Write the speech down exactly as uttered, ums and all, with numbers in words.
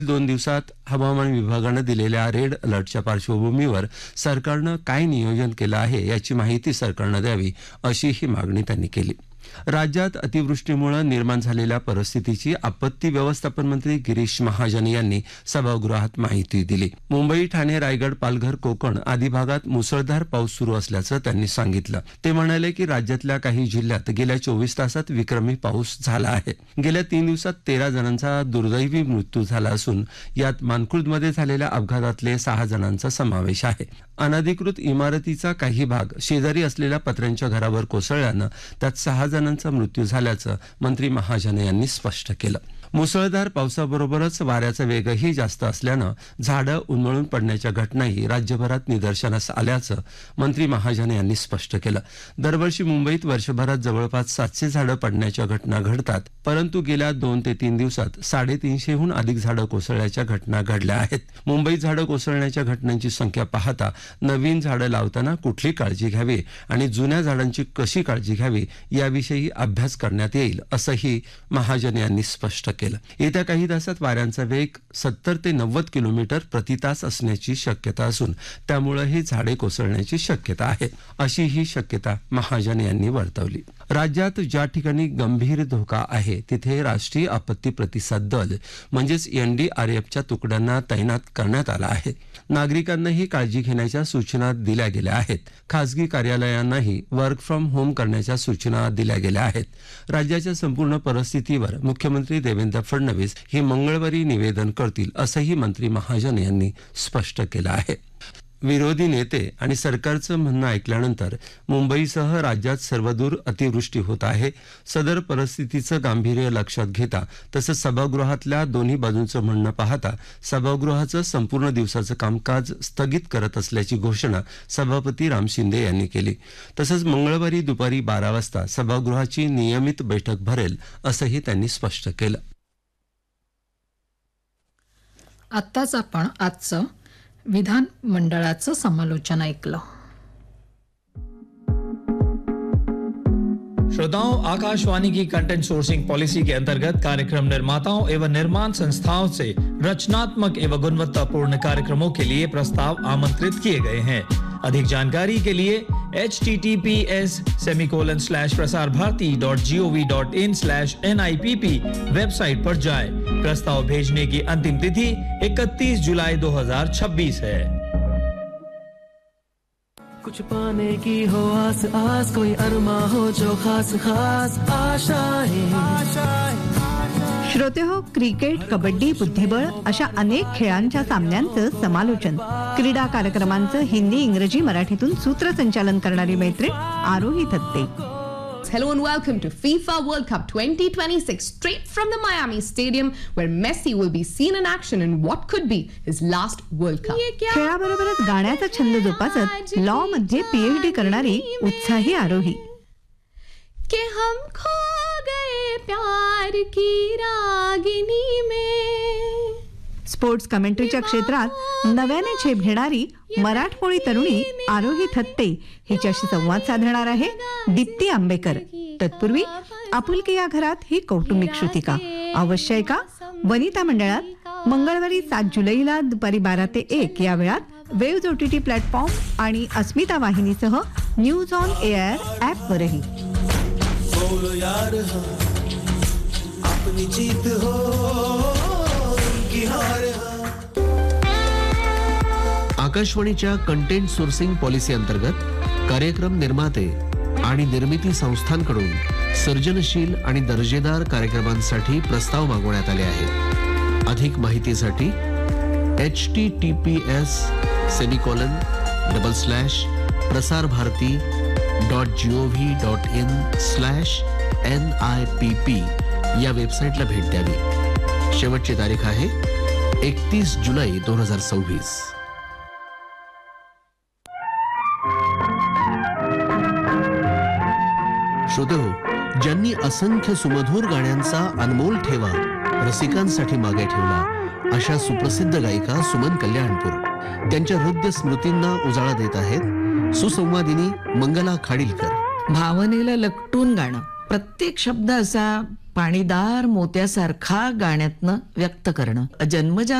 दोन दिवसात हवामान विभागानं दिलेल्या रेड अलर्टच्या पार्श्वभूमीवर सरकारनं काय नियोजन केलं आहे याची माहिती सरकारनं द्यावी अशी ही मागणी त्यांनी केली. राज्यात अतिवृष्टीमुळे निर्माण झालेल्या परिस्थितीची आपत्ती व्यवस्थापन मंत्री गिरीश महाजन यांनी सभागृहात माहिती दिली. मुंबई, ठाणे, रायगड, पालघर, कोकण आदी भागात मुसळधार पाऊस सुरू असल्याचं त्यांनी सांगितलं. ते म्हणाले की राज्यातल्या काही जिल्ह्यात गेल्या चोवीस तासात विक्रमी पाऊस झाला आहे. गेल्या तीन दिवसात तेरा जणांचा दुर्दैवी मृत्यू झाला असून यात मानखुर्दमध्ये झालेल्या अपघातातले सहा जणांचा समावेश आहे. अनधिकृत इमारतीचा काही भाग शेजारी असलेल्या पत्र्यांच्या घरावर कोसळल्यानं त्यात सहा जणांचा मृत्यू झाल्याचं मंत्री महाजन यांनी स्पष्ट केलं. मुसळधार पावसाबरोबरच वाऱ्याचा वेगही जास्त असल्यानं झाडं उन्मळून पडण्याच्या घटनाही राज्यभरात निदर्शनास आल्याचं मंत्री महाजन यांनी स्पष्ट केलं. दरवर्षी मुंबईत वर्षभरात जवळपास सातशे झाडं पडण्याच्या घटना घडतात, परंतु गेल्या दोन ते तीन दिवसात साडेतीनशेहून अधिक झाडं कोसळल्याच्या घटना घडल्या आहेत. मुंबईत झाडं कोसळण्याच्या घटनांची संख्या पाहता नवीन झाडं लावताना कुठली काळजी घ्यावी आणि जुन्या झाडांची कशी काळजी घ्यावी याविषयी अभ्यास करण्यात येईल असंही महाजन यांनी स्पष्ट केलं. येत्या काही तासात वाऱ्यांचा वेग सत्तर ते नव्वद किलोमीटर प्रति तास असण्याची शक्यता असून त्यामुळे ही झाडे कोसळण्याची शक्यता आहे अशी ही शक्यता महाजन यांनी वर्तवली. राज्यात ज्या ठिकाणी गंभीर धोका आहे तिथे राष्ट्रीय आपत्ती प्रतिसाद दल म्हणजेच एनडीआरएफच्या तुकड्यांना तैनात करण्यात आला आहे. नागरिकांनाही काळजी घेण्याच्या सूचना दिल्या गेल्या आहेत. खासगी कार्यालयांनाही वर्क फ्रॉम होम करण्याच्या सूचना दिल्या गेल्या आहेत. राज्याच्या संपूर्ण परिस्थितीवर मुख्यमंत्री देवेंद्र फडणवीस हे मंगळवारी निवेदन करतील असंही मंत्री महाजन यांनी स्पष्ट केलं आहे. विरोधी नेते आणि सरकारचं म्हणणं ऐकल्यानंतर मुंबईसह राज्यात सर्वदूर अतिवृष्टी होत आहे. सदर परिस्थितीचं गांभीर्य लक्षात घेता तसंच सभागृहातल्या दोन्ही बाजूंचं म्हणणं पाहता सभागृहाचं संपूर्ण दिवसाचं कामकाज स्थगित करत असल्याची घोषणा सभापती राम शिंदे यांनी केली. तसंच मंगळवारी दुपारी बारा वाजता सभागृहाची नियमित बैठक भरेल असंही त्यांनी स्पष्ट केलं. आत्ताच आपण आजचं विधान मंडळाचं समालोचन ऐकलं. श्रोताओं, आकाशवाणी की कंटेंट सोर्सिंग पॉलिसी के अंतर्गत कार्यक्रम निर्माताओं एवं निर्माण संस्थाओं से रचनात्मक एवं गुणवत्तापूर्ण कार्यक्रमों के लिए प्रस्ताव आमंत्रित किए गए हैं. अधिक जानकारी के लिए H T T P S semicolon slash Prasar Bharati dot G O V dot in slash N I P P website पर जाएं. प्रस्ताव भेजने की अंतिम तिथि इकतीस जुलाई दो हजार छब्बीस है. कुछ पाने की हो आस आस, कोई अरमा हो जो खास खास आशाएं आशाएं. श्रोते हो, क्रिकेट, कबड्डी, बुद्धिबळ अशा अनेक खेळांच्या सामन्यांचं समालोचन, क्रीडा कार्यक्रमांचं हिंदी, इंग्रजी, मराठीतून सूत्रसंचालन करणारी मैत्रीण आरोही Thatte. Hello and welcome to FIFA World Cup twenty twenty-six, straight from the Miami Stadium, where Messi will be seen in action in what could be his last World Cup. खेळाबरोबरच गाण्याचा छंद जोपासत लॉ मध्ये पीएचडी करणारी उत्साही आरोही. के हम खो गए प्यार की रागिनी में. स्पोर्ट्स कमेंट्रीच्या क्षेत्रात नव्याने झेप घेणारी मराठमोळी तरुणी आरोही थत्ते हिच्याशी संवाद साधणार आहे दीप्ती आंबेकर. तत्पूर्वी आपुलकी या घरात ही कौटुंबिक श्रुतिका अवश्य ऐका. वनिता मंडळात मंगळवारी सात जुलैला दुपारी बारा ते एक या वेळात वेव्ज ओटीटी प्लॅटफॉर्म आणि अस्मिता वाहिनीसह न्यूज ऑन एआर ऍप वरही. बोलो यार हम अपनी जीत हो की हार. आकाशवाणीच्या कंटेंट सोर्सिंग पॉलिसी अंतर्गत कार्यक्रम निर्माते आणि निर्मिती संस्थांकडून सर्जनशील आणि दर्जेदार कार्यक्रमांसाठी प्रस्ताव मागवण्यात आले आहेत. अधिक माहितीसाठी H T T P S semicolon double slash Prasar Bharati dot G O V dot in slash N I P P या वेबसाईटला भेट द्यावी. शेवटची तारीख आहे एकतीस जुलै दोन हजार सव्वीस. श्रोते हो, ज्यांनी असंख्य सुमधुर गाण्यांचा अनमोल ठेवा रसिकांसाठी मागे ठेवला अशा सुप्रसिद्ध गायिका सुमन कल्याणपूर त्यांच्या हृदय स्मृतींना उजाळा देत आहेत सुसंवादिनी मंगला खाडीलकर. भावनेला लकटून गाणं, प्रत्येक शब्द असा पाणीदार मोत्यासारखा गाण्यातनं व्यक्त करणं. जन्मजात